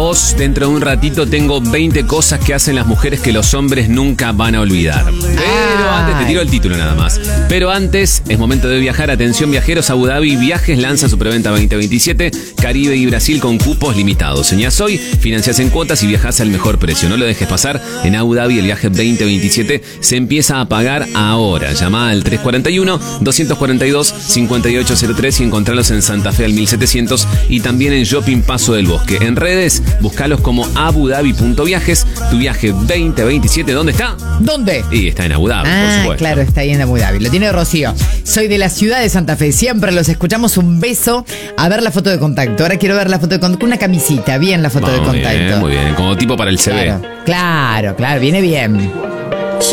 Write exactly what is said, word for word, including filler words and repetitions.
vos. Dentro de un ratito tengo veinte cosas que hacen las mujeres que los hombres nunca van a olvidar. Pero antes, te tiro el título nada más. Pero antes, es momento de viajar. Atención viajeros, Abu Dhabi Viajes lanza su preventa veinte veintisiete. Caribe y Brasil con cupos limitados. Soñás hoy, financiás en cuotas y viajás al mejor precio. No lo dejes pasar. En Abu Dhabi el viaje veinte veintisiete se empieza a pagar ahora. Llama al tres cuatro uno, dos cuatro dos, cinco ocho cero tres y encontralos en Santa Fe al mil setecientos y también en Shopping Paso del Bosque. En redes, buscalos como abudabi.viajes. Tu viaje veinte veintisiete, ¿dónde está? ¿Dónde? Y está en Abu Dhabi, ah, por supuesto. Claro, está ahí en Abu Dhabi. Lo tiene Rocío. Soy de la ciudad de Santa Fe. Siempre los escuchamos. Un beso. A ver la foto de contacto. Ahora quiero ver la foto de contacto. Una camisita. Bien la foto Vamos, de contacto. Bien, muy bien. Como tipo para el C V. Claro, claro, claro. Viene bien.